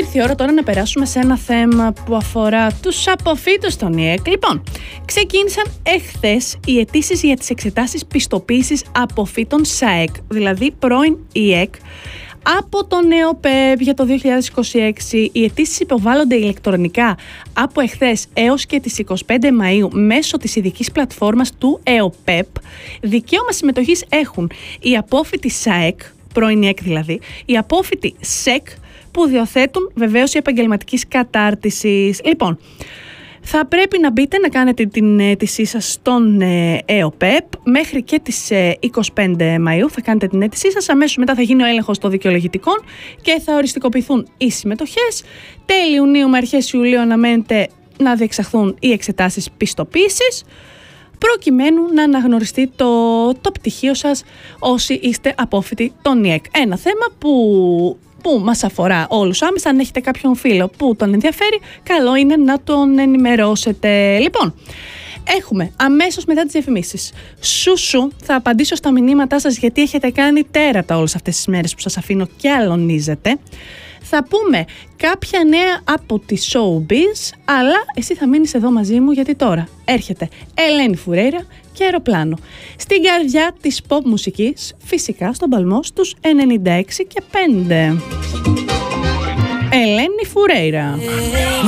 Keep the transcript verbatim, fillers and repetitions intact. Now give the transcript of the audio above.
ήρθε η ώρα τώρα να περάσουμε σε ένα θέμα που αφορά τους αποφύτους των ι εκ. Λοιπόν, ξεκίνησαν εχθές οι αιτήσεις για τις εξετάσεις πιστοποίησης αποφύτων ΣΑΕΚ, δηλαδή πρώην ι εκ, από το νέο ΠΕΠ για το δύο χιλιάδες είκοσι έξι. Οι αιτήσεις υποβάλλονται ηλεκτρονικά από εχθές έως και τις εικοστή πέμπτη Μαΐου μέσω της ειδικής πλατφόρμας του ΕΟΠΕΠ. Δικαίωμα συμμετοχής έχουν οι απόφοιτοι ΣΑΕΚ, πρώην ι εκ δηλαδή, οι απόφοιτοι ΣΕΚ που διαθέτουν βεβαίως επαγγελματικής κατάρτισης. Λοιπόν, θα πρέπει να μπείτε να κάνετε την αίτησή σας στον ΕΟΠΕΠ μέχρι και τις εικοστή πέμπτη Μαΐου. Θα κάνετε την αίτησή σας, αμέσως μετά θα γίνει ο έλεγχος των δικαιολογητικών και θα οριστικοποιηθούν οι συμμετοχές. Τέλη Ιουνίου με αρχές Ιουλίου αναμένεται να διεξαχθούν οι εξετάσεις πιστοποίησης, προκειμένου να αναγνωριστεί το, το πτυχίο σας όσοι είστε απόφοιτοι των ι εκ. Ένα θέμα που... που μας αφορά όλους άμεσα. Αν έχετε κάποιον φίλο που τον ενδιαφέρει, καλό είναι να τον ενημερώσετε. Λοιπόν, έχουμε αμέσως μετά τις διαφημίσεις. Σουσου, θα απαντήσω στα μηνύματά σας γιατί έχετε κάνει τέρατα όλες αυτές τις μέρες που σας αφήνω και αλωνίζετε. Θα πούμε κάποια νέα από τη Showbiz, αλλά εσύ θα μείνεις εδώ μαζί μου γιατί τώρα έρχεται Ελένη Φουρέιρα και Αεροπλάνο. Στην καρδιά της pop μουσικής, φυσικά στον παλμό στους ενενήντα έξι και πέντε. Ελένη Φουρέιρα.